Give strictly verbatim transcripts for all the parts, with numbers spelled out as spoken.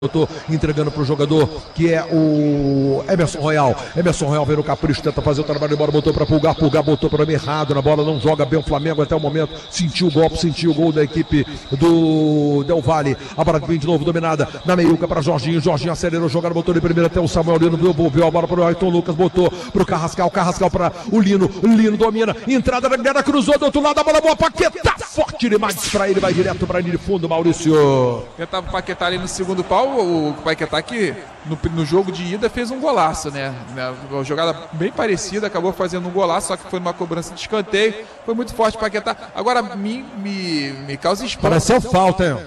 Botou, entregando para o jogador que é o Emerson Royal. Emerson Royal vem no capricho, tenta fazer o trabalho de bola, botou para Pulgar, Pulgar botou para mim errado na bola, não joga bem o Flamengo até o momento, sentiu o golpe, sentiu o gol da equipe do Del Valle. A bola vem de novo dominada na meiuca para Jorginho, Jorginho acelerou, jogaram, botou de primeira até o Samuel Lino, devolveu a bola para o Ayrton Lucas, botou para o Carrascal, Carrascal para o Lino, o Lino domina, entrada da galera, cruzou do outro lado, a bola boa, Paquetá, forte demais para ele, vai direto para a linha de fundo, Maurício. Tentava o Paquetá ali no segundo pau, o Paquetá que no, no jogo de ida fez um golaço, né? Uma jogada bem parecida, acabou fazendo um golaço, só que foi numa cobrança de escanteio, foi muito forte o Paquetá. Agora me, me, me causa espanto. Pareceu falta, hein?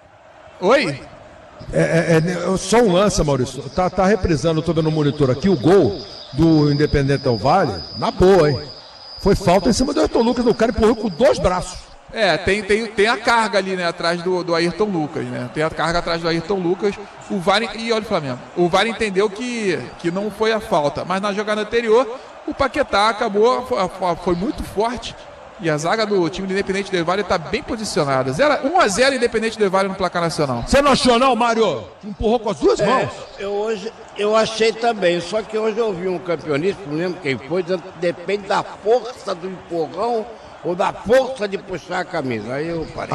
Oi? É, é, é só um lance, Maurício. Tá, tá reprisando, eu tô vendo no monitor aqui, o gol do Independente Del Valle, na boa, hein? Foi falta em cima do Ayrton Lucas, o cara empurrou com dois braços. É, tem, tem, tem a carga ali, né, atrás do, do Ayrton Lucas, né? Tem a carga atrás do Ayrton Lucas. O V A R, e olha o Flamengo, o V A R entendeu que, que não foi a falta, mas na jogada anterior, o Paquetá acabou, foi, foi muito forte. E a zaga do time do Independente Del Valle está bem posicionada. um a zero Independente Del Valle no placar nacional. Você não achou não, Mário? Empurrou com as duas é, mãos. Eu, hoje, eu achei também, só que hoje eu vi um campeonista, não lembro quem foi, dizendo que depende da força do empurrão ou da força de puxar a camisa. Aí eu parei.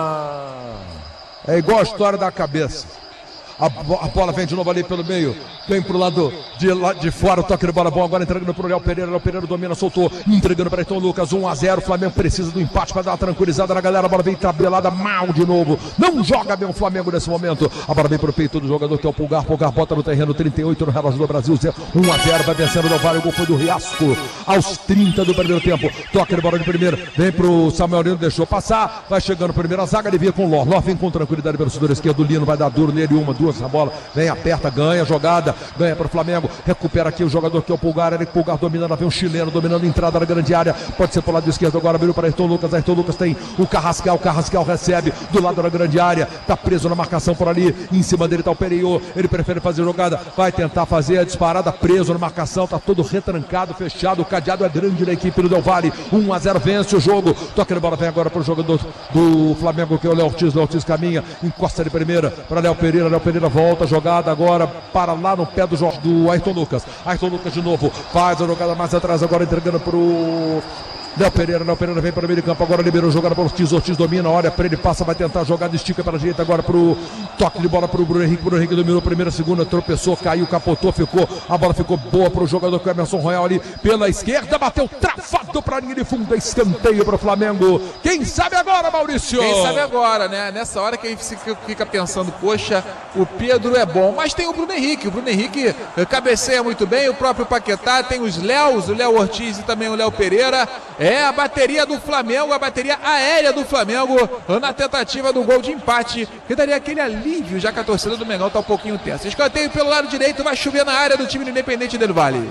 Ah, é igual a história da cabeça. A, a bola vem de novo ali pelo meio, vem pro lado de, lá de fora, o toque de bola bom, agora entregando pro Léo Pereira, Léo Pereira domina, soltou, entregando para Ayrton Lucas, um a zero, o Flamengo precisa do empate para dar uma tranquilizada na galera, a bola vem tabelada mal de novo, não joga bem o Flamengo nesse momento, a bola vem pro peito do jogador que é o Pulgar, Pulgar bota no terreno, trinta e oito no relógio do Brasil, um a zero, vai vencendo o Del Valle, o gol foi do Riasco, aos trinta do primeiro tempo, toque de bola de primeira, vem pro Samuel Lino, deixou passar, vai chegando primeira zaga, ele via com o Ló, Ló vem com tranquilidade pelo setor esquerdo, Lino vai dar duro nele, uma, duas, a bola vem, aperta, ganha, jogada, ganha para o Flamengo, recupera aqui o jogador que é o Pulgar, ele Pulgar dominando, vem o chileno dominando a entrada na grande área, pode ser para o lado esquerdo agora, abriu para Ayrton Lucas, Ayrton Lucas tem o Carrascal, Carrascal recebe do lado da grande área, tá preso na marcação por ali, em cima dele tá o Periô, ele prefere fazer jogada, vai tentar fazer a disparada, preso na marcação, tá todo retrancado, fechado, o cadeado é grande da equipe do Del Valle, um a zero, vence o jogo, toca de bola, vem agora para o jogador do Flamengo, que é o Léo Ortiz, Léo Ortiz caminha, encosta de primeira para Léo Pereira, Léo Pereira volta, jogada agora para lá no pé do, do Ayrton Lucas. Ayrton Lucas de novo, faz a jogada mais atrás, agora entregando para o Léo Pereira, Léo Pereira vem para o meio de campo, agora liberou jogada para o Ortiz, Ortiz domina, olha para ele, passa, vai tentar jogada, estica para a direita, agora para o toque de bola para o Bruno Henrique, Bruno Henrique dominou primeira, segunda, tropeçou, caiu, capotou, ficou, a bola ficou boa para o jogador que é o Emerson Royal ali pela esquerda, bateu travado para a linha de fundo, escanteio para o Flamengo. Quem sabe agora, Maurício? Quem sabe agora, né? Nessa hora que a gente fica pensando, poxa, o Pedro é bom, mas tem o Bruno Henrique, o Bruno Henrique cabeceia muito bem, o próprio Paquetá, tem os Léos, o Léo Ortiz e também o Léo Pereira. É a bateria do Flamengo, a bateria aérea do Flamengo na tentativa do gol de empate, que daria aquele alívio, já que a torcida do Mengão está um pouquinho tensa. Escanteio pelo lado direito, vai chover na área do time do Independente Del Valle.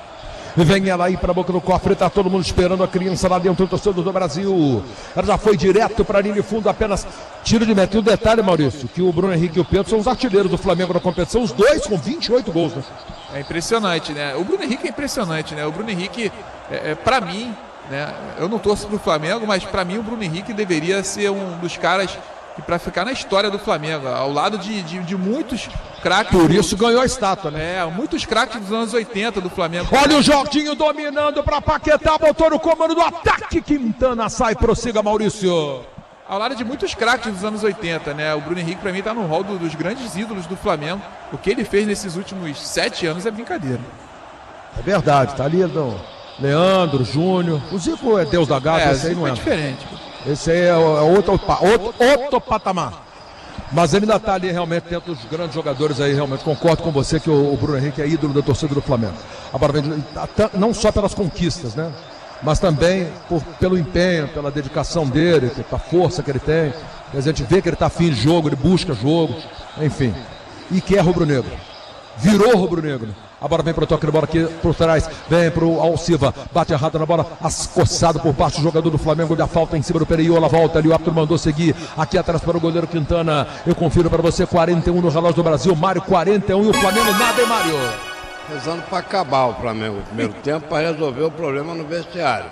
Vem ela aí para a boca do cofre, tá todo mundo esperando a criança lá dentro do torcedor do Brasil. Ela já foi direto para a linha de fundo, apenas tiro de meta. E o detalhe, Maurício, que o Bruno Henrique e o Pedro são os artilheiros do Flamengo na competição, os dois com vinte e oito gols, né? É impressionante, né? O Bruno Henrique é impressionante, né? O Bruno Henrique, é, é, para mim, né? Eu não torço pro Flamengo, mas para mim o Bruno Henrique deveria ser um dos caras para ficar na história do Flamengo, ao lado de, de, de muitos craques. Por isso ganhou a estátua, né? É, muitos craques dos anos oitenta do Flamengo. Olha o Jorginho dominando para Paquetá, botou no comando do ataque, Quintana sai, prossiga, Maurício. Ao lado de muitos craques dos anos oitenta, né? O Bruno Henrique, para mim, está no hall do, dos grandes ídolos do Flamengo. O que ele fez nesses últimos sete anos é brincadeira. É verdade, tá ali, não. Leandro, Júnior. O Zico é Deus da Gata, é, esse aí não é. É diferente. Esse aí é outro, outro, outro patamar. Mas ele ainda está ali realmente dentro dos grandes jogadores aí, realmente. Concordo com você que o, o Bruno Henrique é ídolo da torcida do Flamengo. Agora, não só pelas conquistas, né? Mas também por, pelo empenho, pela dedicação dele, pela força que ele tem. A gente vê que ele está afim de jogo, ele busca jogo, enfim. E que é rubro-negro. Virou rubro-negro. A bola vem para o toque de bola aqui por trás, vem para o Alciva, bate errado na bola, ascoçado por baixo do jogador do Flamengo, da falta em cima do Periola, volta ali, o árbitro mandou seguir, aqui atrás para o goleiro Quintana, eu confiro para você, quarenta e um no relógio do Brasil, Mário quarenta e um e o Flamengo nada, hein, Mário? Rezando para acabar o Flamengo no primeiro tempo, para resolver o problema no vestiário.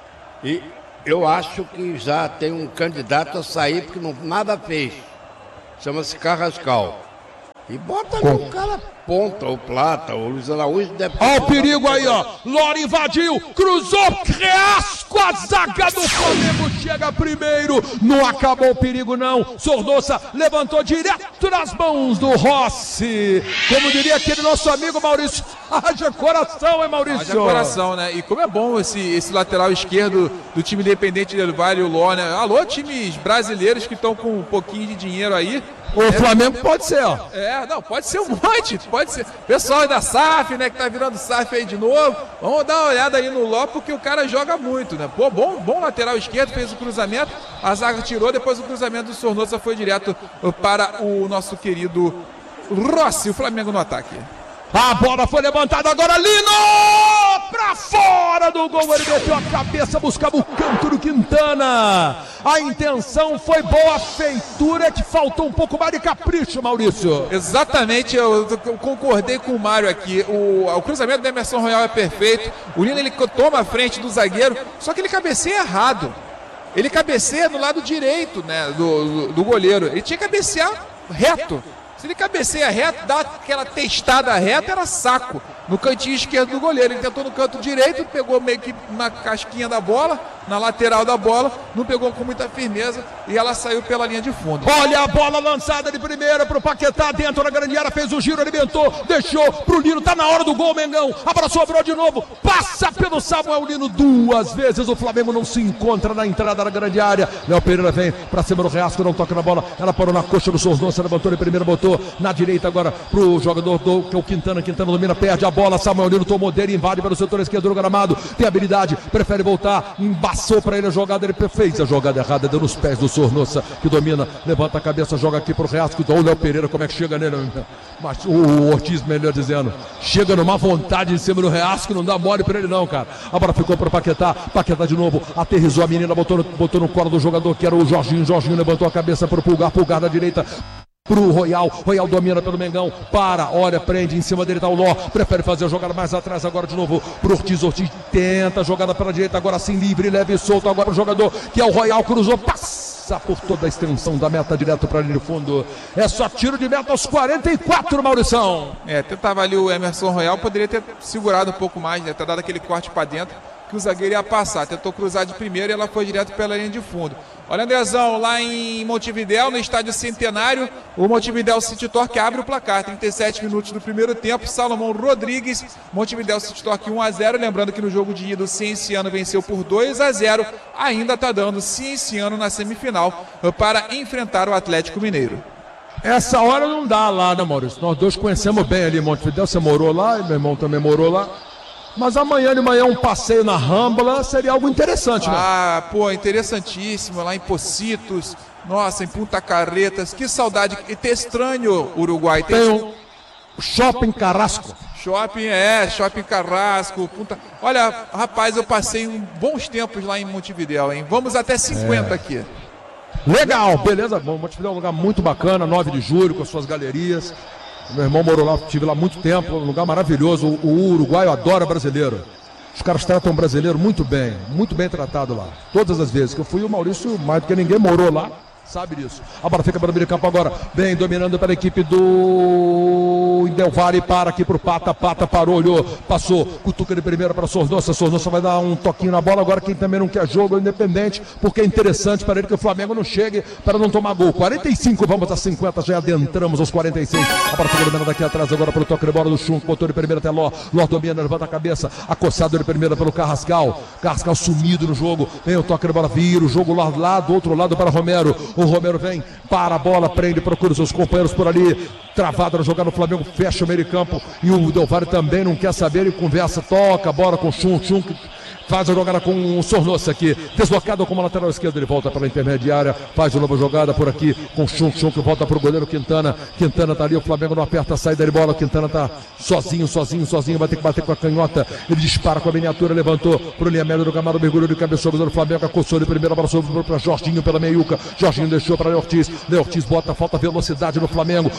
E eu acho que já tem um candidato a sair, porque não, nada fez, chama-se Carrascal. E bota Com... no cara ponta, o Plata, o Luiz Araújo deve... Olha o perigo aí, ó. Lora invadiu, cruzou, Creasco, a zaga do Flamengo chega primeiro. Não acabou o perigo, não. Sornosa levantou direto nas mãos do Rossi. Como diria aquele nosso amigo Maurício, haja coração, hein, Maurício? Haja coração, né? E como é bom esse, esse lateral esquerdo do time Independente del Valle, o Ló, né? Alô, times brasileiros que estão com um pouquinho de dinheiro aí. O é, Flamengo pode ser, ó. É, não, pode ser um monte, pode ser. Pessoal da S A F, né, que tá virando S A F aí de novo. Vamos dar uma olhada aí no Ló, porque o cara joga muito, né? Pô, bom, bom lateral esquerdo, fez o cruzamento, a zaga tirou, depois o cruzamento do Sornosa foi direto para o nosso querido Rossi, o Flamengo no ataque. A bola foi levantada agora, Lino! Pra fora do gol, ele meteu a cabeça, buscava o canto do Quintana. A intenção foi boa, a feitura é que faltou um pouco mais de capricho, Maurício. Exatamente, eu, eu concordei com o Mário aqui. O, o cruzamento do Emerson Royal é perfeito. O Lino, ele toma a frente do zagueiro, só que ele cabeceia errado. Ele cabeceia no lado direito, né, do, do, do goleiro. Ele tinha que cabecear reto. Se ele cabeceia reto, dá aquela testada reta, era saco. No cantinho esquerdo do goleiro. Ele tentou no canto direito, pegou meio que na casquinha da bola, na lateral da bola, não pegou com muita firmeza e ela saiu pela linha de fundo. Olha a bola lançada de primeira pro Paquetá, dentro da grande área, fez o giro, alimentou, deixou pro Lino, tá na hora do gol, Mengão. A bola sobrou de novo, passa pelo Samuel Lino duas vezes. O Flamengo não se encontra na entrada da grande área. Léo Pereira vem pra cima do Reasco, não toca na bola, ela parou na coxa do Sornosa, levantou de primeira, botou na direita agora pro jogador do, que é o Quintana. Quintana domina, perde a bola. Samuel Lino tomou dele, invade pelo setor esquerdo do gramado, tem habilidade, prefere voltar, embaçou para ele a jogada, ele fez a jogada errada, deu nos pés do Sornosa, que domina, levanta a cabeça, joga aqui pro Reasco, o Léo Pereira, como é que chega nele? Mas o Ortiz, melhor dizendo, chega numa vontade em cima do Reasco, não dá mole pra ele não, cara. A bola ficou pro Paquetá, Paquetá de novo, aterrizou a menina, botou no, botou no colo do jogador, que era o Jorginho, Jorginho levantou a cabeça pro Pulgar, Pulgar da direita, pro Royal, Royal domina pelo Mengão, para, olha, prende, em cima dele tá o Ló, prefere fazer a jogada mais atrás agora de novo pro Ortiz, Ortiz tenta a jogada pela direita, agora sim livre, leve e solto, agora o jogador que é o Royal, cruzou, passa por toda a extensão da meta direto para ali no fundo, é só tiro de meta aos quarenta e quatro, Maurição. É, tentava ali o Emerson Royal, poderia ter segurado um pouco mais, né, ter dado aquele corte para dentro, que o zagueiro ia passar, tentou cruzar de primeira e ela foi direto pela linha de fundo. Olha, Andrezão, lá em Montevidéu, no estádio Centenário, o Montevidéu City Torque abre o placar, trinta e sete minutos do primeiro tempo, Salomão Rodrigues, Montevidéu City Torque um a zero, lembrando que no jogo de ida o Cienciano venceu por dois a zero, ainda está dando Cienciano na semifinal para enfrentar o Atlético Mineiro. Essa hora não dá lá, né, Maurício? Nós dois conhecemos bem ali Montevidéu, você morou lá e meu irmão também morou lá. Mas amanhã de manhã um passeio na Rambla seria algo interessante, né? Ah, pô, interessantíssimo, lá em Pocitos, nossa, em Punta Carretas, que saudade, e ter estranho Uruguai. Tem, tem um Shopping Carrasco. Shopping, é, Shopping Carrasco, Punta... Olha, rapaz, eu passei um bons tempos lá em Montevidéu, hein? Vamos até cinquenta é. aqui. Legal, beleza, bom, Montevidéu é um lugar muito bacana, nove de julho, com as suas galerias. Meu irmão morou lá, estive lá muito tempo, um lugar maravilhoso. O, o uruguaio adora brasileiro. Os caras tratam o brasileiro muito bem, muito bem tratado lá. Todas as vezes que eu fui, o Maurício, mais do que ninguém, morou lá, sabe disso. A bola fica para o meio campo agora, bem dominando pela equipe do Del Valle, para aqui pro Pata, Pata parou, olhou, passou, cutuca de primeira para Sornosa, Sornosa vai dar um toquinho na bola, agora quem também não quer jogo é Independente, porque é interessante para ele que o Flamengo não chegue para não tomar gol. quarenta e cinco, vamos a cinquenta, já adentramos aos quarenta e seis, a bola fica dominando daqui atrás agora para o toque de bola do Chum, botou de primeira até Ló, Ló domina, levanta a cabeça, acossado de primeira pelo Carrascal, Carrascal sumido no jogo, vem o toque de bola, vira o jogo lá, lá do outro lado para Romero, o Romero vem, para a bola, prende, procura os seus companheiros por ali, travado na jogada, o Flamengo fecha o meio de campo e o Del Valle também não quer saber, ele conversa, toca a bola com o Chum, Chum faz a jogada com o Sornosa aqui, deslocado como lateral esquerdo, ele volta pela intermediária, faz uma nova jogada por aqui com o Chum, Chum que volta para o goleiro Quintana, Quintana tá ali, o Flamengo não aperta a saída de bola, Quintana tá sozinho, sozinho, sozinho, vai ter que bater com a canhota, ele dispara com a miniatura, levantou pro linha média do Gamado, mergulhou de cabeça, o goleiro Flamengo, acossou de primeira, bola sobrou para Jorginho pela meiuca, Jorginho deixou para Leo Ortiz, Leo Ortiz bota, falta velocidade no Flamengo, toca no bola,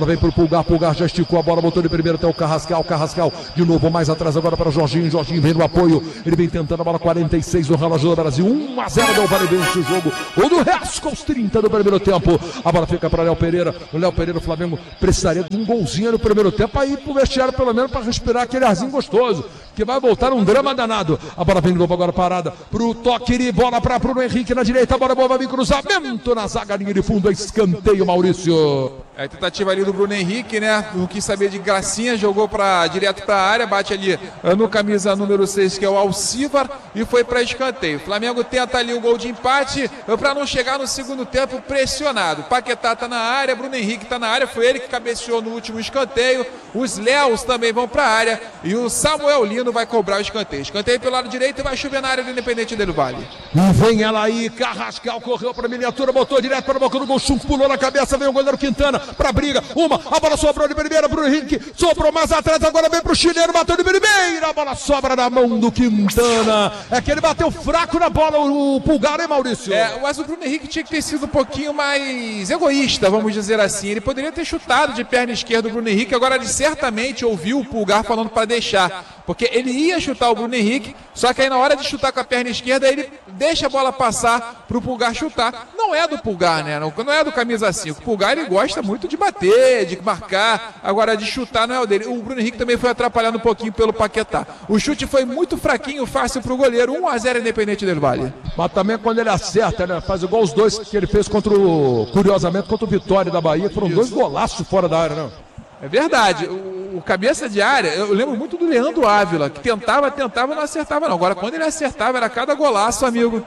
vem pro Pulgar, Pulgar já esticou a bola, botou de primeiro até o Carrascal, Carrascal de novo mais atrás agora para Jorginho, Jorginho vem no apoio, ele vem tentando a bola, quarenta e seis do relógio do Brasil, um a zero Del Valle vence o jogo, o do Reasco aos trinta do primeiro tempo, a bola fica para Léo Pereira, o Léo Pereira, o Flamengo precisaria de um golzinho no primeiro tempo, aí pro vestiário pelo menos para respirar aquele arzinho gostoso, que vai voltar um drama danado, a bola vem de novo agora parada pro Toquiri, bola para Bruno Henrique na direita, a bola boa, vai vir cruzamento na zaga, linha de fundo, escanteio, Maurício. É a tentativa ali do Bruno Henrique, né? Não quis saber de gracinha, jogou pra, direto para a área, bate ali no camisa número seis, que é o Alcivar, e foi para escanteio. O Flamengo tenta ali o gol de empate para não chegar no segundo tempo pressionado. Paquetá tá na área, Bruno Henrique tá na área, foi ele que cabeceou no último escanteio. Os Léus também vão para a área e o Samuel Lino vai cobrar o escanteio. Escanteio pelo lado direito e vai chover na área do Independente Del Valle. E vem ela aí, Carrascal correu para a miniatura, botou direto para a boca do gol, chum, pulou na cabeça, vem o goleiro Quintana pra briga, uma, a bola sobrou de primeira, Bruno Henrique sobrou mais atrás, agora vem pro chileno, bateu de primeira, a bola sobra na mão do Quintana, é que ele bateu fraco na bola, o, o Pulgar, hein, Maurício? É, mas o Bruno Henrique tinha que ter sido um pouquinho mais egoísta, vamos dizer assim, ele poderia ter chutado de perna esquerda o Bruno Henrique, agora ele certamente ouviu o Pulgar falando para deixar, porque ele ia chutar o Bruno Henrique, só que aí na hora de chutar com a perna esquerda, ele deixa a bola passar pro Pulgar chutar, não é do Pulgar, né, não, não é do camisa cinco, o Pulgar ele gosta muito de bater, de marcar, agora de chutar não é o dele. O Bruno Henrique também foi atrapalhado um pouquinho pelo Paquetá. O chute foi muito fraquinho, fácil pro goleiro, um a zero Independente Del Valle. Mas também quando ele acerta, né, faz igual os dois que ele fez contra o, curiosamente, contra o Vitória da Bahia, foram dois golaços fora da área, não? É verdade, o, o cabeça de área, eu lembro muito do Leandro Ávila, que tentava, tentava, não acertava não. Agora quando ele acertava era cada golaço, amigo.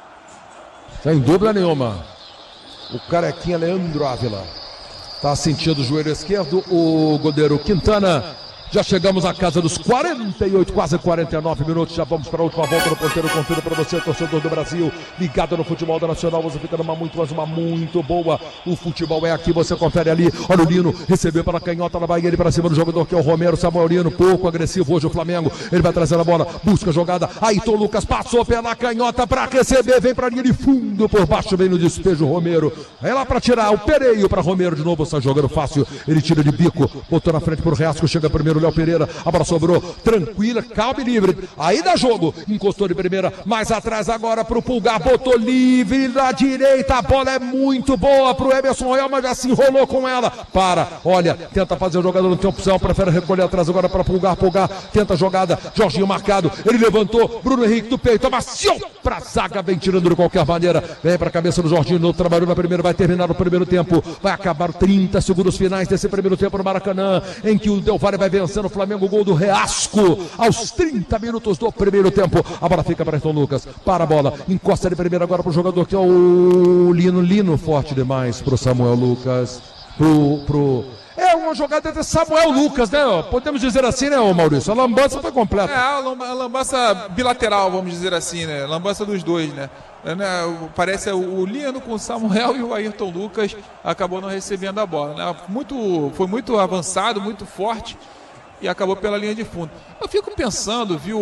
Sem dúvida nenhuma. O carequinha Leandro Ávila tá sentindo o joelho esquerdo, o goleiro Quintana. Já chegamos à casa dos quarenta e oito, quase quarenta e nove minutos. Já vamos para a última volta do ponteiro. Confiro para você, torcedor do Brasil, ligado no futebol da Nacional. Você fica numa muito, mas uma muito boa. O futebol é aqui, você confere ali. Olha o Lino, recebeu pela canhota na Bahia, ele para cima do jogador que é o Romero. Samuel Lino, pouco agressivo hoje o Flamengo. Ele vai trazer a bola, busca a jogada. Ayrton Lucas passou pela canhota para receber, vem para a linha de fundo, por baixo vem no despejo Romero. É lá para tirar o Pereio para Romero de novo, está jogando fácil. Ele tira de bico, botou na frente por Reasco, chega primeiro Léo Pereira, a bola sobrou, tranquila, calma e livre, aí dá jogo, encostou de primeira, mais atrás agora pro Pulgar, botou livre na direita, a bola é muito boa pro Emerson Royal, mas já se enrolou com ela, para, olha, tenta fazer o jogador, não tem opção, prefere recolher atrás agora para Pulgar, Pulgar, tenta a jogada, Jorginho marcado, ele levantou, Bruno Henrique do peito, amaciou pra zaga, vem tirando de qualquer maneira, vem pra cabeça do Jorginho, no trabalho na primeira, vai terminar o primeiro tempo, vai acabar trinta segundos finais desse primeiro tempo no Maracanã, em que o Del Valle vai vencendo o Flamengo. O gol do Reasco aos trinta minutos do primeiro tempo. A bola fica para Ayrton Lucas. Para a bola. Encosta de primeira agora para o jogador que é o Lino. Lino forte demais para o Samuel Lucas. Pro, pro... É uma jogada entre Samuel Lucas, né? Podemos dizer assim, né, Maurício? A lambança foi completa. É, a lambança bilateral, vamos dizer assim, né? Lambança dos dois, né? Parece o Lino com o Samuel e o Ayrton Lucas acabou não recebendo a bola, né? Muito, foi muito avançado, muito forte. E acabou pela linha de fundo. Eu fico pensando, viu, o,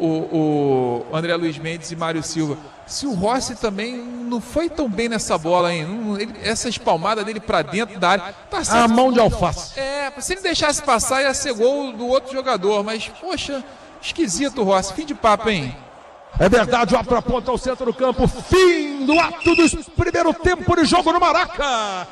o, o André Luiz Mendes e Mário Silva, se o Rossi também não foi tão bem nessa bola, hein? Ele, essa espalmada dele pra dentro da área. Tá certo. A mão de alface. É, se ele deixasse passar, ia ser gol do outro jogador. Mas, poxa, esquisito o Rossi. Fim de papo, hein? É verdade, o ato aponta ao centro do campo. Fim do ato do primeiro tempo de jogo no Maraca.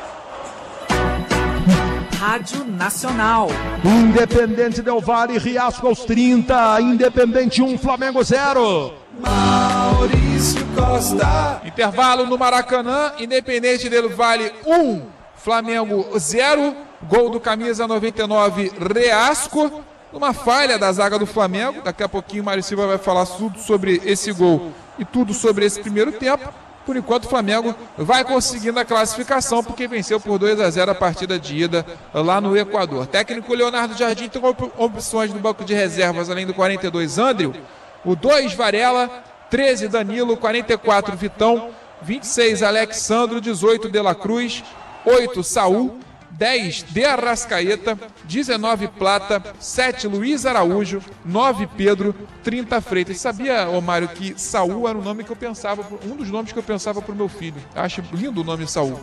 Rádio Nacional. Independente Del Valle, Riasco aos trinta. Independente um, Flamengo zero. Maurício Costa. Intervalo no Maracanã. Independente Del Valle um, Flamengo zero. Gol do camisa noventa e nove, Reasco. Uma falha da zaga do Flamengo. Daqui a pouquinho o Mário Silva vai falar tudo sobre esse gol e tudo sobre esse primeiro tempo. Por enquanto o Flamengo vai conseguindo a classificação porque venceu por dois a zero a partida de ida lá no Equador. Técnico Leonardo Jardim tem opções no banco de reservas, além do quarenta e dois André, o dois Varela, treze Danilo, quarenta e quatro Vitão, vinte e seis Alexandro, dezoito De La Cruz, oito Saul, dez De Arrascaeta, dezenove Plata, sete Luiz Araújo, nove Pedro, trinta Freitas. Sabia, ô Mário, que Saul era um nome que eu pensava, um dos nomes que eu pensava para o meu filho. Acho lindo o nome Saul.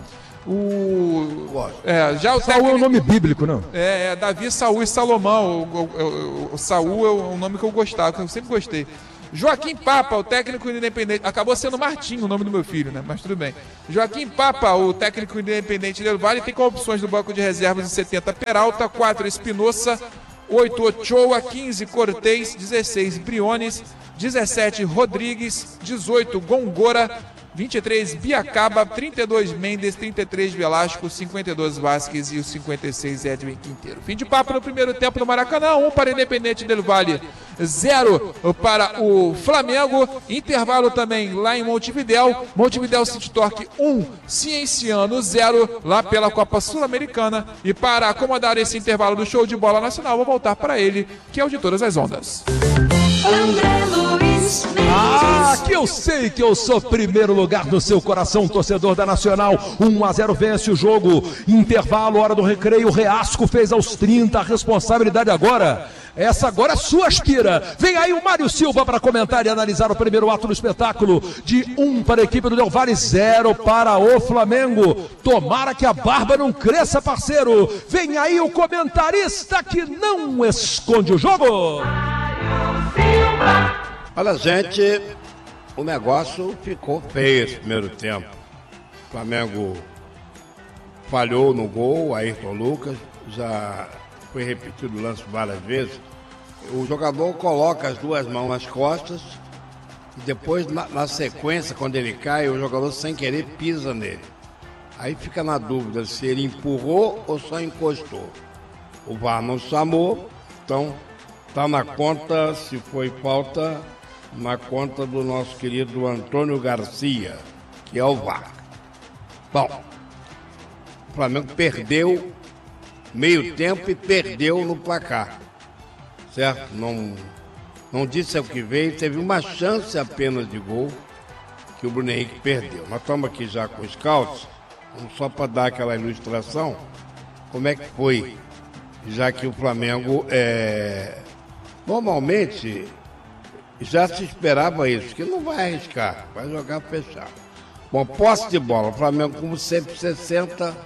O. Gosto. É, já o Saul é um técnico. nome bíblico, não? É, é Davi, Saul e Salomão. O, o, o, o Saul é um nome que eu gostava, que eu sempre gostei. Joaquim Papa, o técnico independente. Acabou sendo Martinho o nome do meu filho, né? Mas tudo bem. Joaquim Papa, o técnico independente Del Valle, tem como opções do banco de reservas em setenta Peralta, quatro Espinosa, oito Ochoa, quinze Cortez, dezesseis Briones, dezessete Rodrigues, dezoito Gongora, vinte e três Biacaba, trinta e dois Mendes, trinta e três Velasco, cinquenta e dois Vasquez e o cinquenta e seis Edwin Quinteiro. Fim de papo no primeiro tempo no Maracanã, um para Independente Del Valle, zero para o Flamengo. Intervalo também lá em Montevidéu. Montevidéu City Torque um, Cienciano zero, lá pela Copa Sul-Americana. E para acomodar esse intervalo do show de bola nacional, vou voltar para ele, que é o de todas as ondas. André Luiz Ah, Mendes. que eu sei que eu sou primeiro lugar no seu coração, torcedor da Nacional. um a zero vence o jogo. Intervalo, hora do recreio. Reasco fez aos trinta. A responsabilidade agora. Essa agora é sua, Aspira. Vem aí o Mário Silva para comentar e analisar o primeiro ato do espetáculo. De um para a equipe do Del Valle, zero para o Flamengo. Tomara que a barba não cresça, parceiro. Vem aí o comentarista que não esconde o jogo. Olha, gente, o negócio ficou feio esse primeiro tempo. O Flamengo falhou no gol, Ayrton Lucas, já foi repetido o lance várias vezes. O jogador coloca as duas mãos nas costas e depois, na, na sequência, quando ele cai, o jogador sem querer pisa nele. Aí fica na dúvida se ele empurrou ou só encostou. O V A R não chamou, então está na conta, se foi falta, na conta do nosso querido Antônio Garcia, que é o V A R. Bom, o Flamengo perdeu meio tempo e perdeu no placar, certo? Não, não disse o que veio, teve uma chance apenas de gol que o Bruno Henrique perdeu. Nós estamos aqui já com os scouts, só para dar aquela ilustração, como é que foi, já que o Flamengo, é, normalmente, já se esperava isso, que não vai arriscar, vai jogar fechado. Bom, posse de bola, o Flamengo como sempre sessenta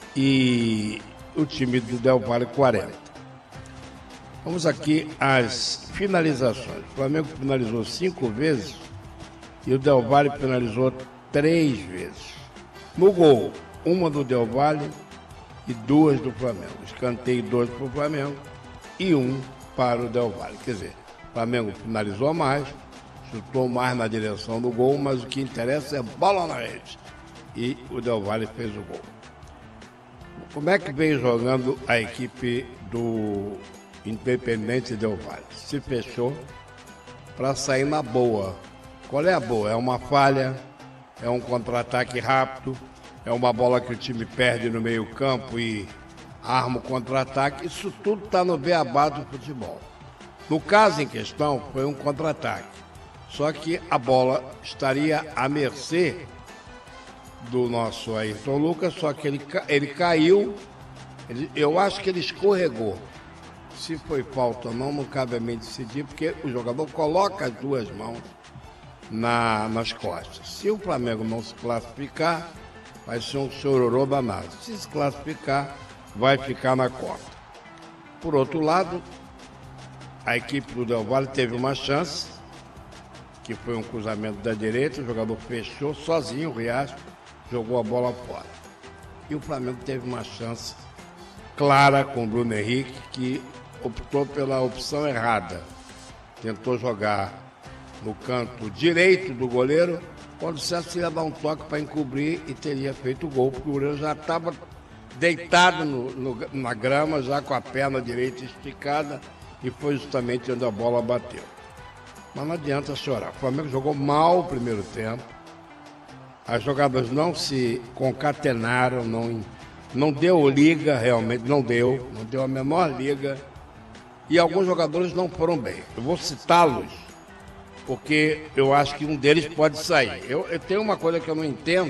e o time do Del Valle quarenta. Vamos aqui às finalizações. O Flamengo finalizou cinco vezes e o Del Valle finalizou três vezes. No gol, uma do Del Valle e duas do Flamengo. Escanteio dois para o Flamengo e um para o Del Valle. Quer dizer, o Flamengo finalizou mais, chutou mais na direção do gol, mas o que interessa é bola na rede. E o Del Valle fez o gol. Como é que veio jogando a equipe do Independente Del Valle? Se fechou para sair na boa. Qual é a boa? É uma falha, é um contra-ataque rápido, é uma bola que o time perde no meio campo e arma o contra-ataque. Isso tudo está no beabá do futebol. No caso em questão, foi um contra-ataque. Só que a bola estaria à mercê do nosso Ayrton Lucas, só que ele, ele caiu, ele, eu acho que ele escorregou. Se foi falta ou não, não cabe a mim decidir, porque o jogador coloca as duas mãos na, nas costas. Se o Flamengo não se classificar, vai ser um chororô danado. Se se classificar, vai ficar na conta. Por outro lado, a equipe do Del Valle teve uma chance, que foi um cruzamento da direita, o jogador fechou sozinho o Riasco, jogou a bola fora. E o Flamengo teve uma chance clara com o Bruno Henrique, que optou pela opção errada. Tentou jogar no canto direito do goleiro, quando o César ia dar um toque para encobrir e teria feito o gol, porque o goleiro já estava deitado no, no, na grama, já com a perna direita esticada, e foi justamente onde a bola bateu. Mas não adianta chorar. O Flamengo jogou mal o primeiro tempo. As jogadas não se concatenaram, não, não deu liga realmente, não deu, não deu a menor liga. E alguns jogadores não foram bem. Eu vou citá-los, porque eu acho que um deles pode sair. Eu, eu tenho uma coisa que eu não entendo,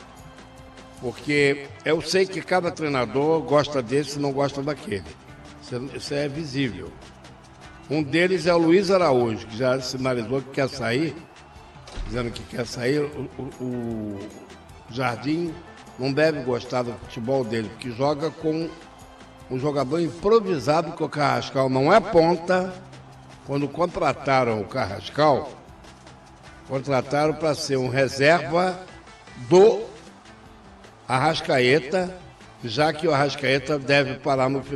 porque eu sei que cada treinador gosta desse e não gosta daquele. Isso, isso é visível. Um deles é o Luiz Araújo, que já sinalizou que quer sair, dizendo que quer sair. O, o, o Jardim não deve gostar do futebol dele, porque joga com um jogador improvisado, que o Carrascal não é ponta. Quando contrataram o Carrascal, contrataram para ser um reserva do Arrascaeta, já que o Arrascaeta deve parar no final.